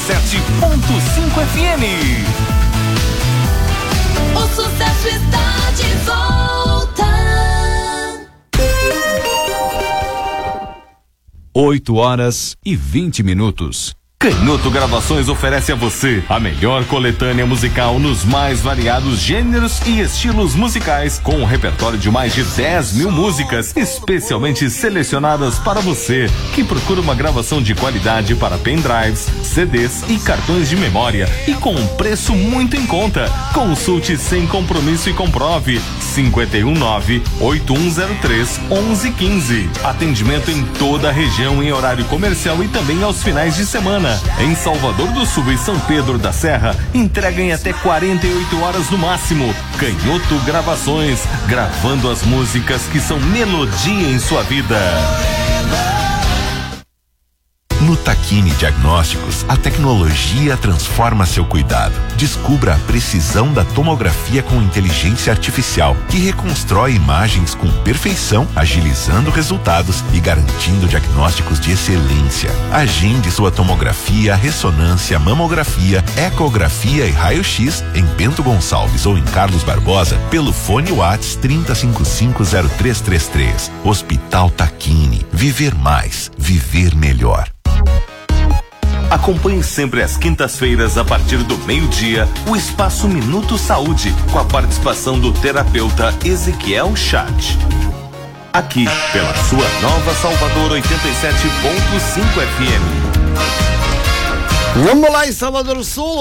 FM. O sucesso está de volta. 8h20. Canhoto Gravações oferece a você a melhor coletânea musical nos mais variados gêneros e estilos musicais, com um repertório de mais de 10 mil músicas, especialmente selecionadas para você que procura uma gravação de qualidade para pendrives, CDs e cartões de memória, e com um preço muito em conta. Consulte sem compromisso e comprove. 519-8103-1115. Atendimento em toda a região em horário comercial e também aos finais de semana. Em Salvador do Sul e São Pedro da Serra, entrega em até 48 horas no máximo. Canhoto Gravações, gravando as músicas que são melodia em sua vida. No Tacchini Diagnósticos, a tecnologia transforma seu cuidado. Descubra a precisão da tomografia com inteligência artificial, que reconstrói imagens com perfeição, agilizando resultados e garantindo diagnósticos de excelência. Agende sua tomografia, ressonância, mamografia, ecografia e raio-x em Bento Gonçalves ou em Carlos Barbosa pelo fone Whats 30550333. Hospital Tacchini. Viver mais, viver melhor. Acompanhe sempre às quintas-feiras, a partir do meio-dia, o Espaço Minuto Saúde, com a participação do terapeuta Ezequiel Chat. Aqui, pela sua Nova Salvador 87.5 FM. Vamos lá em Salvador do Sul,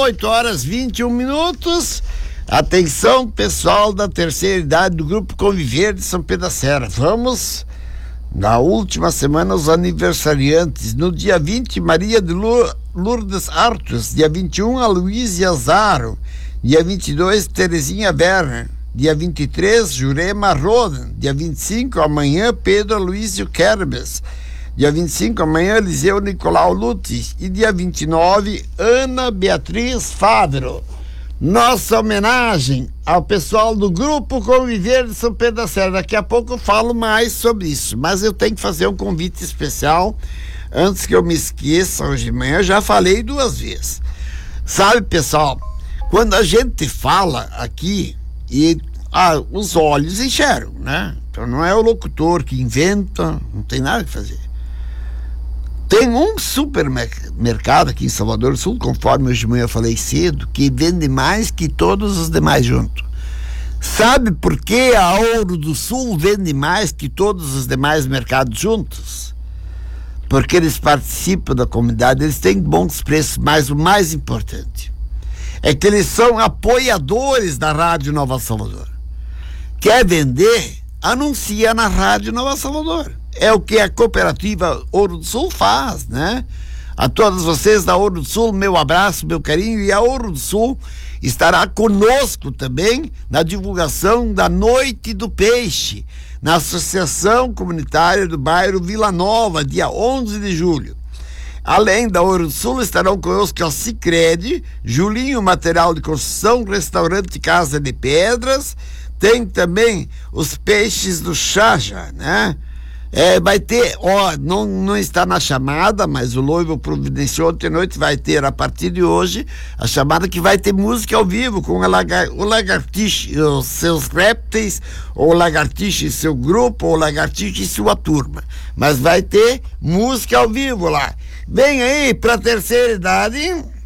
8h21. Atenção, pessoal da terceira idade do Grupo Conviver de São Pedro da Serra. Vamos... Na última semana, os aniversariantes. No dia 20, Maria de Lourdes Artos. Dia 21, Aloísia Zaro. Dia 22, Terezinha Werner. Dia 23, Jurema Roden. Dia 25, amanhã, Pedro Aloísio Kerbes. Dia 25, amanhã, Eliseu Nicolau Lutes. E dia 29, Ana Beatriz Fávero. Nossa homenagem ao pessoal do Grupo Conviver de São Pedro da Serra. Daqui a pouco eu falo mais sobre isso, mas eu tenho que fazer um convite especial antes que eu me esqueça. Hoje de manhã eu já falei 2 vezes. Sabe, pessoal, quando a gente fala aqui e os olhos enxergam, né? Então não é o locutor que inventa, não tem nada que fazer. Tem um supermercado aqui em Salvador do Sul, conforme hoje de manhã eu falei cedo, que vende mais que todos os demais juntos. Sabe por que a Ouro do Sul vende mais que todos os demais mercados juntos? Porque eles participam da comunidade, eles têm bons preços, mas o mais importante é que eles são apoiadores da Rádio Nova Salvador. Quer vender? Anuncia na Rádio Nova Salvador. É o que a cooperativa Ouro do Sul faz, né? A todos vocês da Ouro do Sul, meu abraço, meu carinho. E a Ouro do Sul estará conosco também na divulgação da Noite do Peixe, na Associação Comunitária do Bairro Vila Nova, dia 11 de julho. Além da Ouro do Sul, estarão conosco a Sicredi, Julinho Material de Construção, Restaurante Casa de Pedras. Tem também os peixes do Chaja, né? Vai ter, não está na chamada, mas o Noivo providenciou ontem à noite, vai ter a partir de hoje a chamada que vai ter música ao vivo com o Lagartixe, os seus répteis, ou o Lagartixe e seu grupo, ou o Lagartixe e sua turma. Mas vai ter música ao vivo lá. Vem aí pra terceira idade.